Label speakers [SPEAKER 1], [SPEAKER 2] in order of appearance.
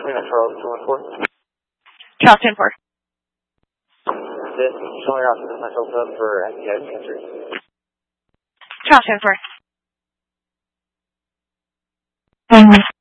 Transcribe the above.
[SPEAKER 1] Charles 214.
[SPEAKER 2] Charles 214.
[SPEAKER 1] This is showing off to myself up for STI cancer.
[SPEAKER 2] Charles 214.